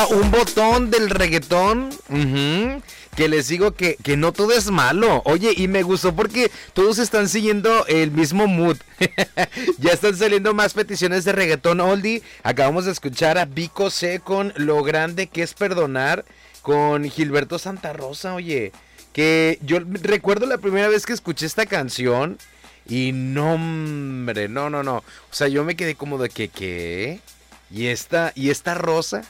Un botón del reggaetón. Que les digo que no todo es malo. Oye, y me gustó porque todos están siguiendo el mismo mood. Ya están saliendo más peticiones de reggaetón oldie. Acabamos de escuchar a Vico C con Lo grande que es perdonar, con Gilberto Santa Rosa. Oye, que yo recuerdo la primera vez que escuché esta canción y no, hombre, no. O sea, yo me quedé como de que, ¿qué? ¿Y esta rosa?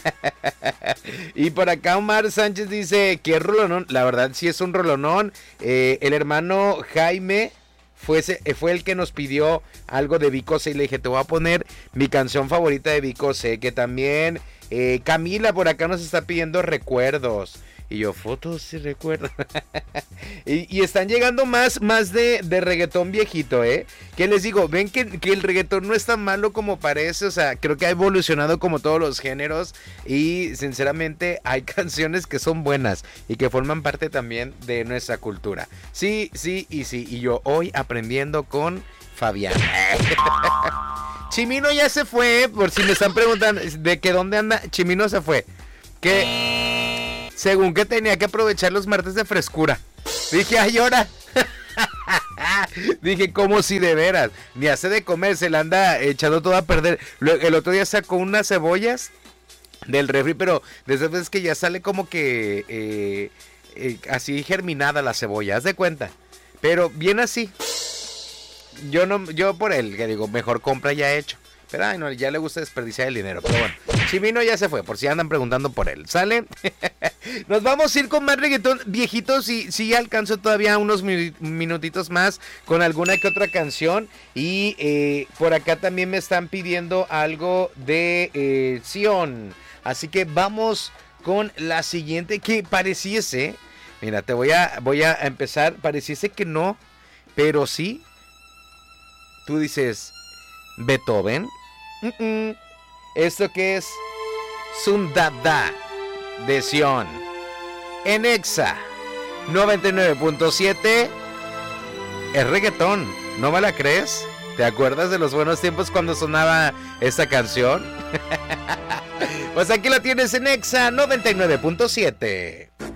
Y por acá Omar Sánchez dice que rolonón, la verdad sí es un rolonón. El hermano Jaime fue el que nos pidió algo de Vico C y le dije, te voy a poner mi canción favorita de Vico C, que también Camila por acá nos está pidiendo recuerdos. Y yo, fotos y recuerdos. y están llegando más de reggaetón viejito, ¿eh? ¿Qué les digo? Ven que el reggaetón no es tan malo como parece. O sea, creo que ha evolucionado como todos los géneros. Y sinceramente hay canciones que son buenas y que forman parte también de nuestra cultura. Sí. Y yo hoy aprendiendo con Fabián. Chimino ya se fue, por si me están preguntando de que dónde anda. Chimino se fue. Según que tenía que aprovechar los martes de frescura. Dije, ay, ahora. Dije, como si de veras. Ni hace de comer, se la anda echando todo a perder. El otro día sacó unas cebollas del refri, pero de esas veces que ya sale como que así germinada la cebolla, haz de cuenta. Pero bien así. Yo por él, que digo, mejor compra ya hecho. Pero ay, no, ya le gusta desperdiciar el dinero. Pero bueno, Chimino ya se fue, por si andan preguntando por él. ¿Sale? Nos vamos a ir con más reggaetón viejitos. Y sí alcanzo todavía unos minutitos más con alguna que otra canción. Y por acá también me están pidiendo algo de Sion. Así que vamos con la siguiente que pareciese. Mira, voy a empezar. Pareciese que no, pero sí. Tú dices, Beethoven. ¿Esto qué es? Sundada de Sion. En Exa 99.7. Es reggaetón, ¿no me la crees? ¿Te acuerdas de los buenos tiempos cuando sonaba esta canción? Pues aquí la tienes en Exa 99.7.